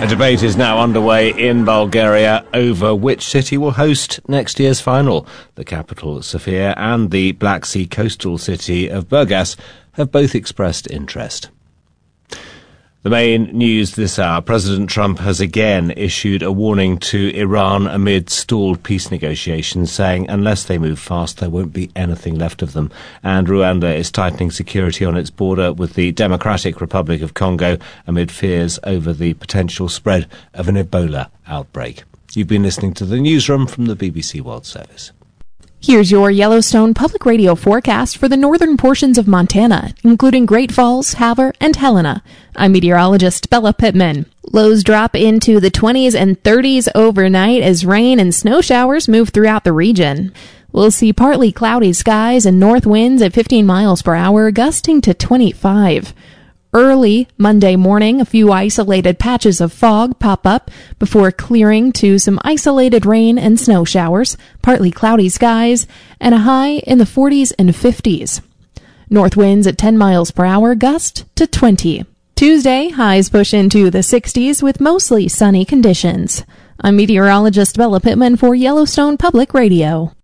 debate is now underway in Bulgaria over which city will host next year's final. The capital, Sofia, and the Black Sea coastal city of Burgas have both expressed interest. The main news this hour: President Trump has again issued a warning to Iran amid stalled peace negotiations, saying unless they move fast, there won't be anything left of them. And Rwanda is tightening security on its border with the Democratic Republic of Congo amid fears over the potential spread of an Ebola outbreak. You've been listening to the newsroom from the BBC World Service. Here's your Yellowstone Public Radio forecast for the northern portions of Montana, including Great Falls, Havre, and Helena. I'm meteorologist Bella Pittman. Lows drop into the 20s and 30s overnight as rain and snow showers move throughout the region. We'll see partly cloudy skies and north winds at 15 miles per hour, gusting to 25. Early Monday morning, a few isolated patches of fog pop up before clearing to some isolated rain and snow showers, partly cloudy skies, and a high in the 40s and 50s. North winds at 10 miles per hour, gust to 20. Tuesday, highs push into the 60s with mostly sunny conditions. I'm meteorologist Bella Pittman for Yellowstone Public Radio.